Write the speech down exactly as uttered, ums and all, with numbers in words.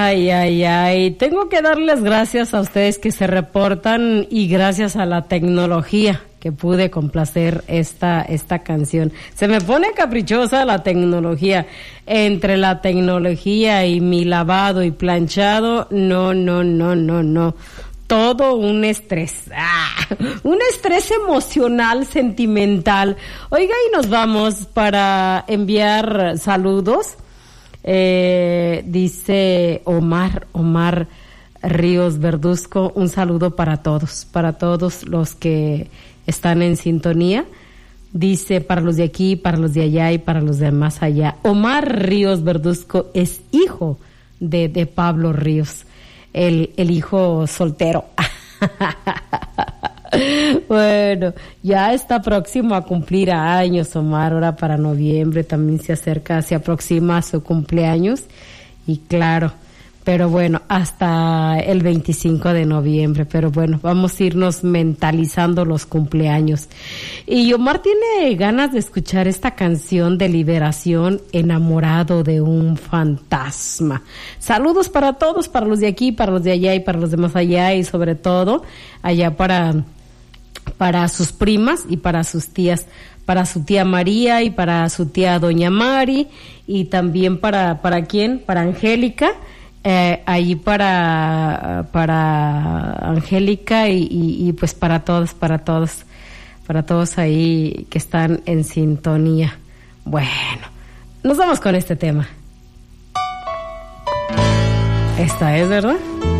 Ay, ay, ay. Tengo que darles gracias a ustedes que se reportan y gracias a la tecnología que pude complacer esta, esta canción. Se me pone caprichosa la tecnología. Entre la tecnología y mi lavado y planchado, no, no, no, no, no. Todo un estrés, ah, un estrés emocional, sentimental. Oiga, y nos vamos para enviar saludos. Eh, dice Omar, Omar Ríos Verduzco, un saludo para todos, para todos los que están en sintonía. Dice, para los de aquí, para los de allá y para los de más allá. Omar Ríos Verduzco es hijo de, de Pablo Ríos. El, el hijo soltero. Bueno, ya está próximo a cumplir años, Omar. Ahora para noviembre también se acerca, se aproxima a su cumpleaños. Y claro, pero bueno, hasta el veinticinco de noviembre. Pero bueno, vamos a irnos mentalizando los cumpleaños. Y Omar tiene ganas de escuchar esta canción de Liberación, Enamorado de un fantasma. Saludos para todos, para los de aquí, para los de allá y para los de más allá, y sobre todo allá para, para sus primas y para sus tías, para su tía María y para su tía Doña Mari, y también para, ¿para quién? Para Angélica. Eh, ahí para para Angélica y, y, y pues para todos, para todos, para todos ahí que están en sintonía. Bueno, nos vamos con este tema. Esta es, ¿verdad?